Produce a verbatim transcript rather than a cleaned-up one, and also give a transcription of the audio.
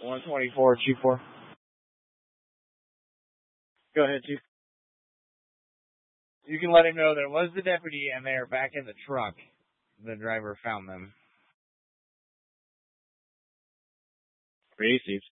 one twenty-four, Chief four. Go ahead, Chief. You can let him know there was the deputy and they are back in the truck. The driver found them. Receives.